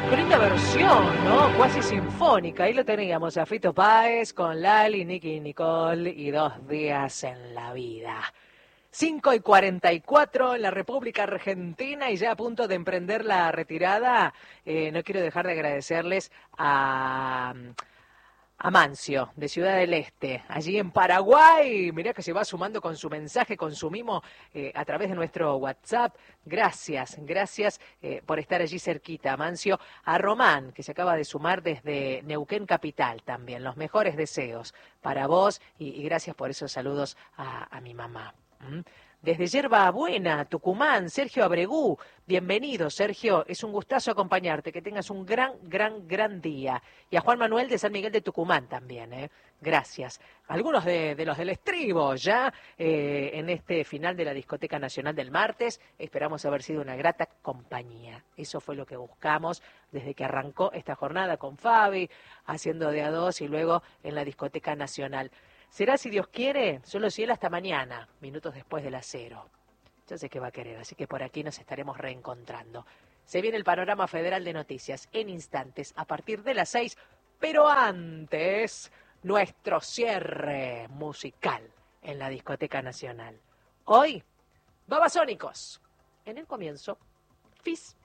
Qué linda versión, ¿no? Cuasi sinfónica. Ahí lo teníamos a Fito Páez con Lali, Nicky Nicole y 2 días en la vida. 5:44 en la República Argentina y ya a punto de emprender la retirada. No quiero dejar de agradecerles a Amancio, de Ciudad del Este, allí en Paraguay. Mirá que se va sumando con su mensaje, con su mimo a través de nuestro WhatsApp. Gracias por estar allí cerquita, Amancio. A Román, que se acaba de sumar desde Neuquén Capital también. Los mejores deseos para vos y gracias por esos saludos a mi mamá. Desde Yerba Buena, Tucumán, Sergio Abregú. Bienvenido, Sergio. Es un gustazo acompañarte. Que tengas un gran día. Y a Juan Manuel de San Miguel de Tucumán también, ¿eh? Gracias. Algunos de los del estribo ya en este final de la Discoteca Nacional del martes. Esperamos haber sido una grata compañía. Eso fue lo que buscamos desde que arrancó esta jornada con Fabi, haciendo de a dos y luego en la Discoteca Nacional. Será, si Dios quiere, solo si él hasta mañana, minutos después de las 0. Yo sé que va a querer, así que por aquí nos estaremos reencontrando. Se viene el panorama federal de noticias en instantes, a partir de las 6, pero antes, nuestro cierre musical en la Discoteca Nacional. Hoy, Babasónicos. En el comienzo, Fizz.